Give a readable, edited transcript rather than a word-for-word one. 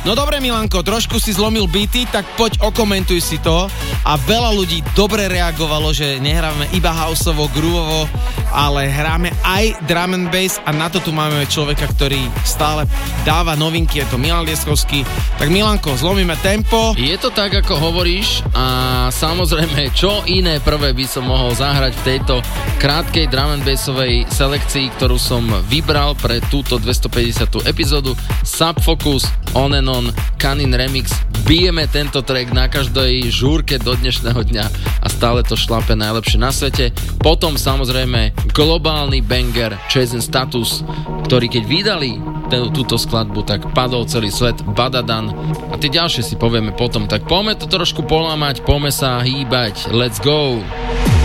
No dobre, Milanko, trošku si zlomil beaty, tak poď okomentuj si to. A veľa ľudí dobre reagovalo, že nehráme iba houseovo, groovovo, ale hráme aj drum and bass a na to tu máme človeka, ktorý stále dáva novinky, je to Milan Lieskovský. Tak Milanko, zlomíme tempo. Je to tak, ako hovoríš a samozrejme, čo iné prvé by som mohol zahrať v tejto krátkej drum and bassovej selekcii, ktorú som vybral pre túto 250. epizódu. Subfocus, On and On, Kanin Remix. Bijeme tento track na každej žúrke do dnešného dňa a stále to šlape najlepšie na svete. Potom samozrejme globálny banger Chasing Status, ktorý keď vydali túto skladbu, tak padol celý svet. Badadan a tie ďalšie si povieme potom. Tak poďme to trošku polámať, poďme sa hýbať. Let's go!